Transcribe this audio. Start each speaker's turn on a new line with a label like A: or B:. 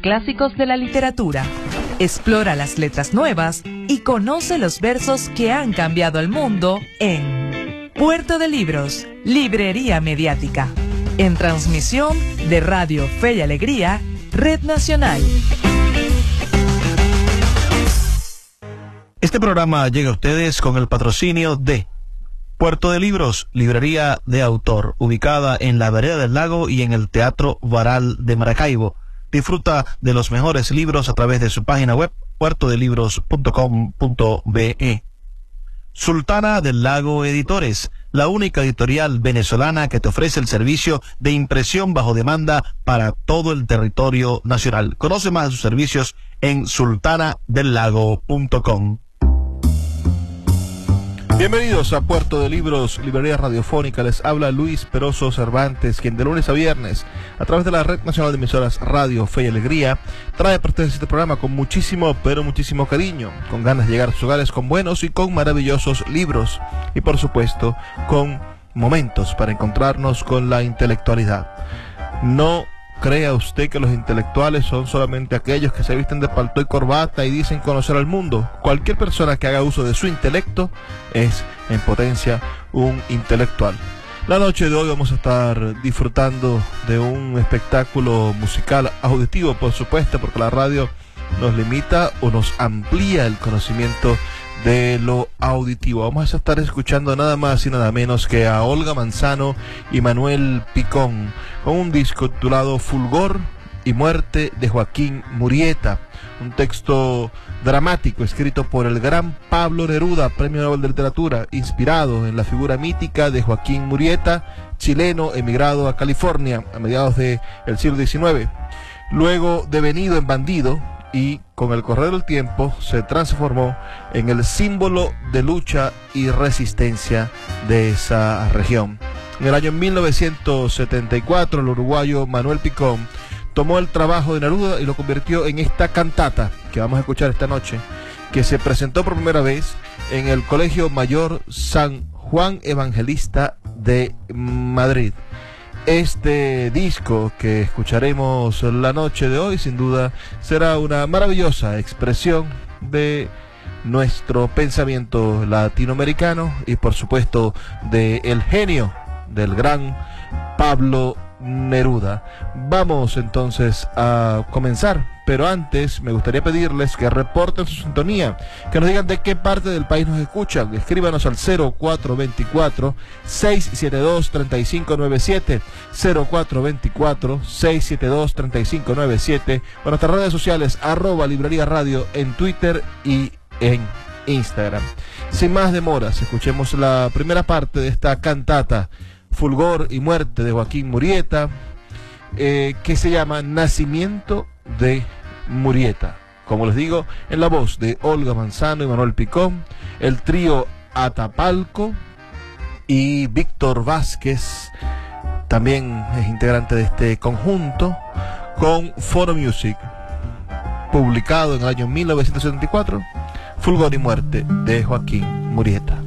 A: clásicos de la literatura. Explora las letras nuevas y conoce los versos que han cambiado el mundo en Puerto de Libros, Librería Mediática. En transmisión de Radio Fe y Alegría, Red Nacional.
B: Este programa llega a ustedes con el patrocinio de Puerto de Libros, librería de autor, ubicada en la Vereda del Lago y en el Teatro Varal de Maracaibo. Disfruta de los mejores libros a través de su página web, puertodelibros.com.be. Sultana del Lago Editores, la única editorial venezolana que te ofrece el servicio de impresión bajo demanda para todo el territorio nacional. Conoce más de sus servicios en sultanadelago.com. Bienvenidos a Puerto de Libros, librería radiofónica. Les habla Luis Peroso Cervantes, quien de lunes a viernes, a través de la Red Nacional de Emisoras Radio Fe y Alegría, trae para ustedes este programa con muchísimo, pero muchísimo cariño, con ganas de llegar a sus hogares con buenos y con maravillosos libros, y por supuesto, con momentos para encontrarnos con la intelectualidad. No crea usted que los intelectuales son solamente aquellos que se visten de paltó y corbata y dicen conocer al mundo. Cualquier persona que haga uso de su intelecto es, en potencia, un intelectual. La noche de hoy vamos a estar disfrutando de un espectáculo musical auditivo, por supuesto, porque la radio nos limita o nos amplía el conocimiento de lo auditivo. Vamos a estar escuchando nada más y nada menos que a Olga Manzano y Manuel Picón con un disco titulado Fulgor y Muerte de Joaquín Murieta, un texto dramático escrito por el gran Pablo Neruda, Premio Nobel de Literatura, inspirado en la figura mítica de Joaquín Murieta, chileno emigrado a California a mediados del siglo XIX, luego devenido en bandido, y con el correr del tiempo se transformó en el símbolo de lucha y resistencia de esa región. En el año 1974, el uruguayo Manuel Picón tomó el trabajo de Neruda y lo convirtió en esta cantata que vamos a escuchar esta noche, que se presentó por primera vez en el Colegio Mayor San Juan Evangelista de Madrid. Este disco que escucharemos la noche de hoy, sin duda, será una maravillosa expresión de nuestro pensamiento latinoamericano y, por supuesto, del genio del gran Pablo Neruda. Vamos entonces a comenzar, pero antes me gustaría pedirles que reporten su sintonía, que nos digan de qué parte del país nos escuchan. Escríbanos al 0424-672-3597, 0424-672-3597, o nuestras redes sociales, @librería radio en Twitter y en Instagram. Sin más demoras, escuchemos la primera parte de esta cantata Fulgor y Muerte de Joaquín Murieta, que se llama Nacimiento de Murieta. Como les digo, en la voz de Olga Manzano y Manuel Picón, el trío Atapalco y Víctor Vázquez también es integrante de este conjunto, con Foro Music, publicado en el año 1974, Fulgor y Muerte de Joaquín Murieta.